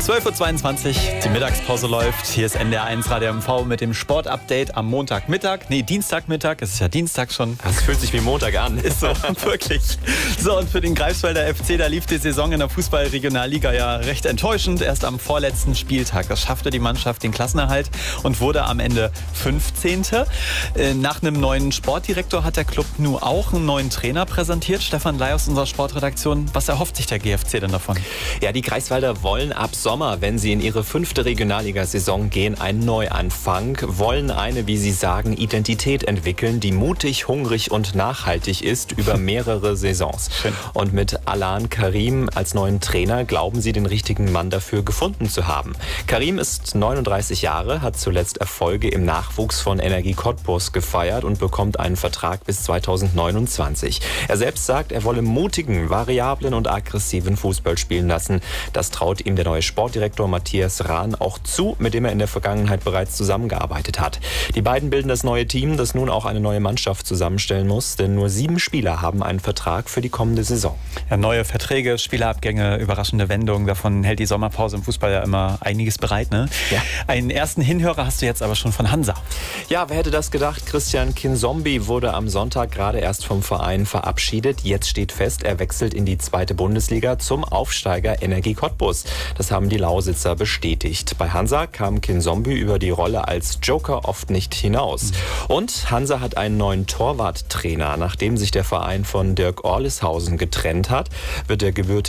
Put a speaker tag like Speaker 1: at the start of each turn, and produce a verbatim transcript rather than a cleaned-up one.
Speaker 1: zwölf Uhr zweiundzwanzig, die Mittagspause läuft. Hier ist N D R eins Radio M V mit dem Sportupdate am Montagmittag. Nee, Dienstagmittag. Es ist ja Dienstag schon.
Speaker 2: Das fühlt sich wie Montag an.
Speaker 1: Ist so, wirklich. So, und für den Greifswalder F C, da lief die Saison in der Fußball-Regionalliga ja recht enttäuschend. Erst am vorletzten Spieltag. Das schaffte die Mannschaft den Klassenerhalt und wurde am Ende fünfzehnte Nach einem neuen Sportdirektor hat der Club nun auch einen neuen Trainer präsentiert. Stefan Ley aus unserer Sportredaktion. Was erhofft sich der G F C denn davon?
Speaker 2: Ja, die Greifswalder wollen ab Sommer, wenn sie in ihre fünfte Regionalligasaison gehen, einen Neuanfang, wollen eine, wie sie sagen, Identität entwickeln, die mutig, hungrig und nachhaltig ist über mehrere Saisons.
Speaker 1: Schön.
Speaker 2: Und mit Alan Karim als neuen Trainer glauben sie, den richtigen Mann dafür gefunden zu haben. Karim ist neununddreißig Jahre, hat zuletzt Erfolge im Nachwuchs von Energie Cottbus gefeiert und bekommt einen Vertrag bis zweitausendneunundzwanzig. Er selbst sagt, er wolle mutigen, variablen und aggressiven Fußball spielen lassen. Das traut ihm der neue Sportdirektor Matthias Rahn auch zu, mit dem er in der Vergangenheit bereits zusammengearbeitet hat. Die beiden bilden das neue Team, das nun auch eine neue Mannschaft zusammenstellen muss, denn nur sieben Spieler haben einen Vertrag für die kommende Saison.
Speaker 1: Ja, neue Verträge, Spielerabgänge, überraschende Wendungen, davon hält die Sommerpause im Fußball ja immer einiges bereit, ne?
Speaker 2: Ja.
Speaker 1: Einen ersten Hinhörer hast du jetzt aber schon von Hansa.
Speaker 2: Ja, wer hätte das gedacht? Christian Kinzombie wurde am Sonntag gerade erst vom Verein verabschiedet. Jetzt steht fest, er wechselt in die zweite Bundesliga zum Aufsteiger Energie Cottbus. Das haben die Lausitzer bestätigt. Bei Hansa kam Kinzombie über die Rolle als Joker oft nicht hinaus. Und Hansa hat einen neuen Torwarttrainer. Nachdem sich der Verein von Dirk Orlishausen getrennt hat, wird der gebürtige